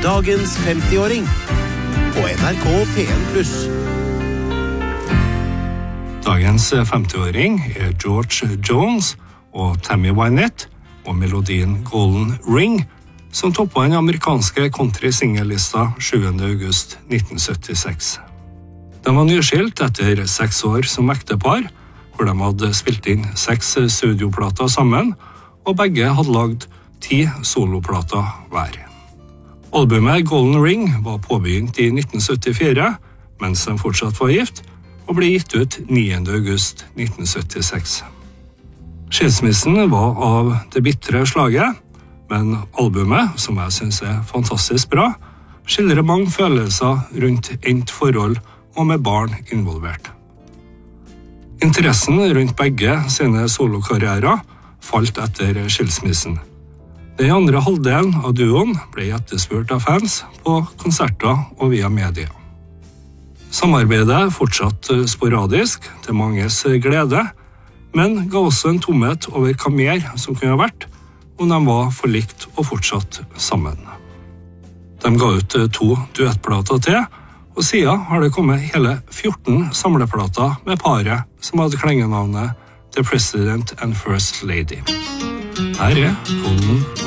Dagens 50-åring på NRK P1+. Dagens 50-åring George Jones og Tammy Wynette og melodien Golden Ring, som toppet den amerikanske country-singellista 7. august 1976. De var nyskilt etter 6 år som ektepar, hvor de hadde spilt inn 6 studioplater sammen, og begge hadde lagd 10 soloplater hver. Albumet Golden Ring var påbegynt i 1974, mens de fortsatt var gift, og ble gitt ut 9. august 1976. Skilsmissen var av det bittre slaget, men albumet, som jeg synes fantastisk bra, skildrer mange følelser rundt endt forhold og med barn involvert. Interessen rundt begge sine solokarrierer falt etter skilsmissen. Den andre halvdelen av duoen ble etterspurt av fans på konserter og via media. Samarbeidet fortsatte sporadisk til manges glede, men ga også en tomhet over hva mer som kunne ha vært om de var forlikt og fortsatt sammen. De ga ut 2 duettplater til, og siden har det kommet hele 14 samleplater med paret som hadde klengenavnet The President and First Lady. Her Golden